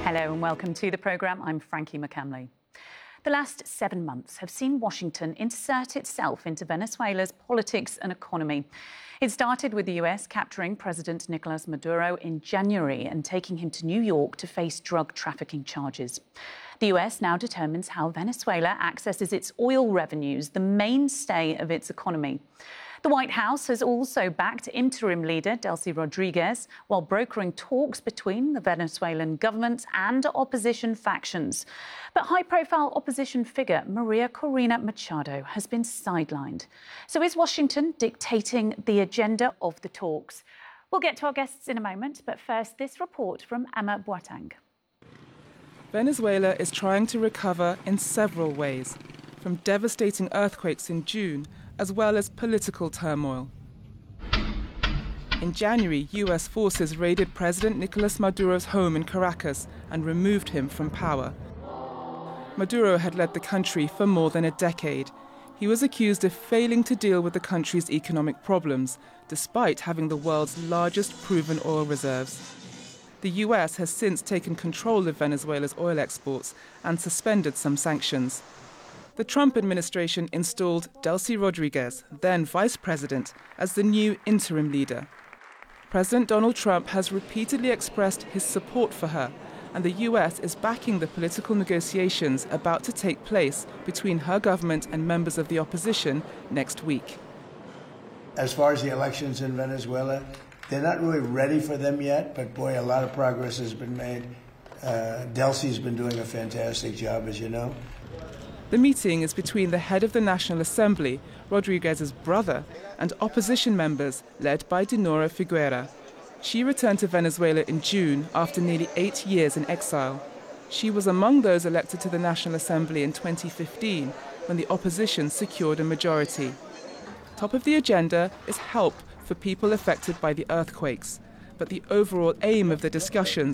Hello and welcome to the programme. I'm Frankie McCamley. The last 7 months have seen Washington insert itself into Venezuela's politics and economy. It started with the US capturing President Nicolas Maduro in January and taking him to New York to face drug trafficking charges. The US now determines how Venezuela accesses its oil revenues, the mainstay of its economy. The White House has also backed interim leader Delcy Rodriguez while brokering talks between the Venezuelan government and opposition factions. But high-profile opposition figure Maria Corina Machado has been sidelined. So is Washington dictating the agenda of the talks? We'll get to our guests in a moment, but first this report from Emma Boateng. Venezuela is trying to recover in several ways, from devastating earthquakes in June as well as political turmoil. In January, US forces raided President Nicolas Maduro's home in Caracas and removed him from power. Maduro had led the country for more than a decade. He was accused of failing to deal with the country's economic problems, despite having the world's largest proven oil reserves. The US has since taken control of Venezuela's oil exports and suspended some sanctions. The Trump administration installed Delcy Rodriguez, then vice president, as the new interim leader. President Donald Trump has repeatedly expressed his support for her, and the US is backing the political negotiations about to take place between her government and members of the opposition next week. As far as the elections in Venezuela, they're not really ready for them yet, but boy, a lot of progress has been made. Delcy's been doing a fantastic job, as you know. The meeting is between the head of the National Assembly, Rodriguez's brother, and opposition members led by Dinora Figuera. She returned to Venezuela in June after nearly 8 years in exile. She was among those elected to the National Assembly in 2015 when the opposition secured a majority. Top of the agenda is help for people affected by the earthquakes. But the overall aim of the discussions